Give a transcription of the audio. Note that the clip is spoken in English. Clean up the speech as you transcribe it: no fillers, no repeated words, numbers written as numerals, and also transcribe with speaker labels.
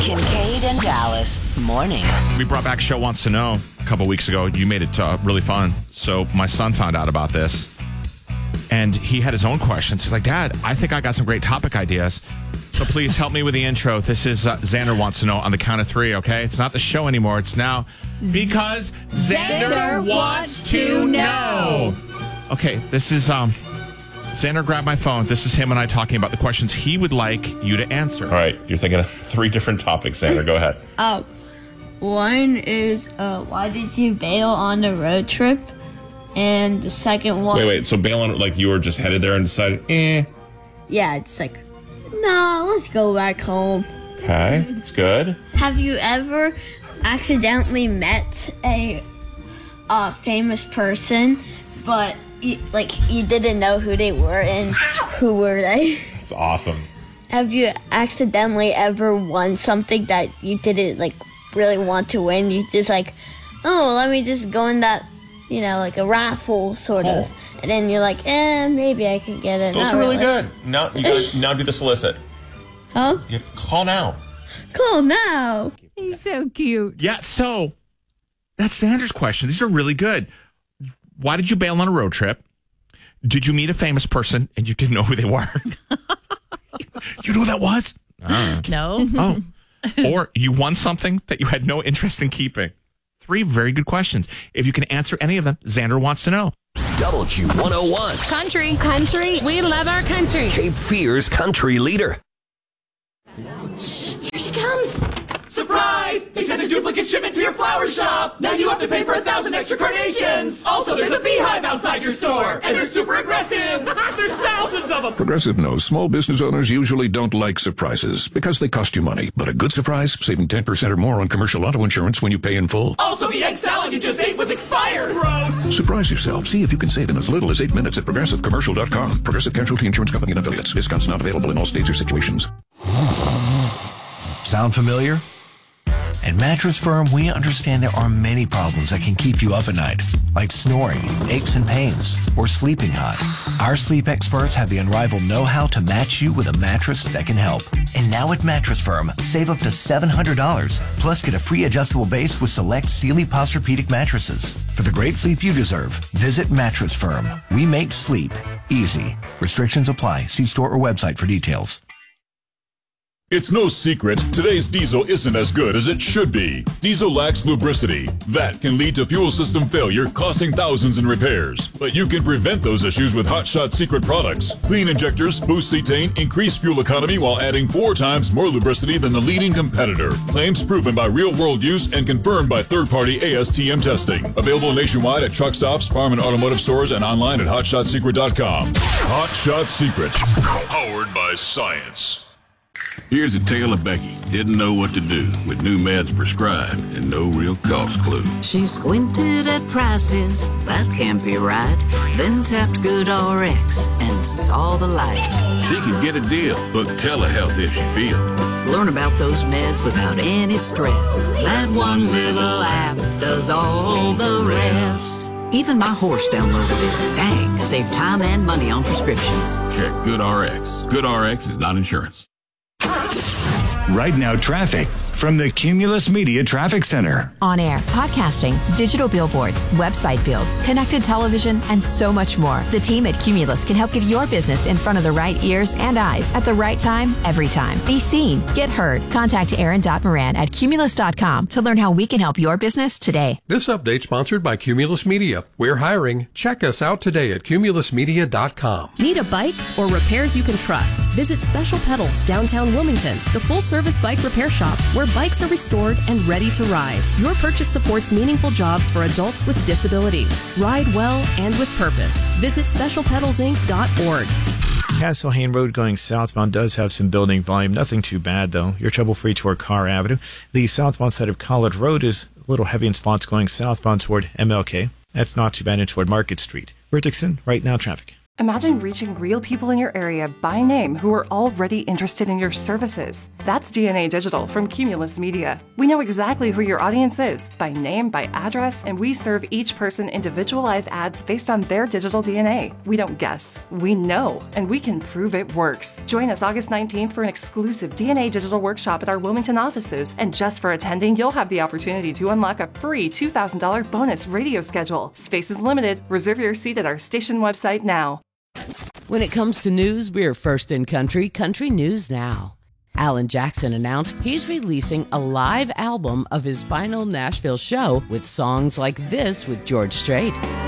Speaker 1: Kincaid and Dallas mornings.
Speaker 2: We brought back Show Wants to Know a couple weeks ago. You made it really fun. So my son found out about this, and he had his own questions. He's like, Dad, I think I got some great topic ideas. So please help me with the intro. This is Xander Wants to Know on the count of three, okay? It's not the show anymore. It's now Because Xander Wants to Know. Okay, this is... Xander, grab my phone. This is him and I talking about the questions he would like you to answer.
Speaker 3: All right, you're thinking of 3 different topics, Xander. Go ahead.
Speaker 4: One is, why did you bail on the road trip? And the second one...
Speaker 3: Wait. So bail on, like you were just headed there and decided,
Speaker 4: Yeah, it's like, no, let's go back home.
Speaker 3: Okay, that's good.
Speaker 4: Have you ever accidentally met a famous person, but you didn't know who they were and who were they?
Speaker 3: That's awesome.
Speaker 4: Have you accidentally ever won something that you didn't really want to win? You just let me just go in that, like a raffle sort of. And then you're like, maybe I can get it.
Speaker 3: Those are really good. Now you gotta now do the solicit.
Speaker 4: Huh?
Speaker 3: You call now.
Speaker 4: Call now.
Speaker 5: He's so cute.
Speaker 2: Yeah, so that's Xander's question. These are really good. Why did you bail on a road trip? Did you meet a famous person and you didn't know who they were? You know who that was?
Speaker 5: No.
Speaker 2: Oh. Or you won something that you had no interest in keeping. 3 very good questions. If you can answer any of them, Xander Wants to Know.
Speaker 6: WQ101.
Speaker 5: Country. We love our country.
Speaker 6: Cape Fear's country leader.
Speaker 7: Here she comes. Surprise! They sent a duplicate shipment to your flower shop. Now you have to pay for 1,000 extra carnations. Also, there's a beehive outside your store. And they're super aggressive. There's thousands of them.
Speaker 8: Progressive knows small business owners usually don't like surprises because they cost you money. But a good surprise, saving 10% or more on commercial auto insurance when you pay in full.
Speaker 7: Also, the egg salad you just ate was expired. Gross.
Speaker 8: Surprise yourself. See if you can save in as little as 8 minutes at ProgressiveCommercial.com. Progressive Casualty Insurance Company and affiliates. Discounts not available in all states or situations.
Speaker 9: Sound familiar? At Mattress Firm, we understand there are many problems that can keep you up at night, like snoring, aches and pains, or sleeping hot. Our sleep experts have the unrivaled know-how to match you with a mattress that can help. And now at Mattress Firm, save up to $700, plus get a free adjustable base with select Sealy Posturepedic mattresses. For the great sleep you deserve, visit Mattress Firm. We make sleep easy. Restrictions apply. See store or website for details.
Speaker 10: It's no secret, today's diesel isn't as good as it should be. Diesel lacks lubricity. That can lead to fuel system failure, costing thousands in repairs. But you can prevent those issues with Hot Shot Secret products. Clean injectors, boost cetane, increase fuel economy while adding 4 times more lubricity than the leading competitor. Claims proven by real-world use and confirmed by third-party ASTM testing. Available nationwide at truck stops, farm and automotive stores, and online at HotShotSecret.com. Hot Shot Secret. Powered by science.
Speaker 11: Here's a tale of Becky. Didn't know what to do with new meds prescribed and no real cost clue.
Speaker 12: She squinted at prices, that can't be right. Then tapped GoodRx and saw the light.
Speaker 11: She could get a deal, book telehealth if she feel.
Speaker 12: Learn about those meds without any stress. That one little app does all the rest. Even my horse downloaded it. Dang, save time and money on prescriptions.
Speaker 11: Check GoodRx. GoodRx is not insurance.
Speaker 13: Right Now Traffic from the Cumulus Media Traffic Center.
Speaker 14: On air, podcasting, digital billboards, website builds, connected television, and so much more. The team at Cumulus can help get your business in front of the right ears and eyes at the right time, every time. Be seen, get heard. Contact Aaron.Moran at Cumulus.com to learn how we can help your business today.
Speaker 15: This update sponsored by Cumulus Media. We're hiring. Check us out today at CumulusMedia.com.
Speaker 16: Need a bike or repairs you can trust? Visit Special Pedals, downtown Wilmington, the full-service bike repair shop where bikes are restored and ready to ride. Your purchase supports meaningful jobs for adults with disabilities. Ride well and with purpose. Visit SpecialPedalsInc.org.
Speaker 17: Castle Hayne Road going southbound does have some building volume. Nothing too bad, though. You're trouble-free toward Carr Avenue. The southbound side of College Road is a little heavy in spots going southbound toward MLK. That's not too bad in toward Market Street. Rick Dixon, Right Now Traffic.
Speaker 18: Imagine reaching real people in your area by name who are already interested in your services. That's DNA Digital from Cumulus Media. We know exactly who your audience is by name, by address, and we serve each person individualized ads based on their digital DNA. We don't guess, we know, and we can prove it works. Join us August 19th for an exclusive DNA Digital workshop at our Wilmington offices. And just for attending, you'll have the opportunity to unlock a free $2,000 bonus radio schedule. Space is limited. Reserve your seat at our station website now.
Speaker 19: When it comes to news, we're first in country, Country News Now. Alan Jackson announced he's releasing a live album of his final Nashville show with songs like this with George Strait.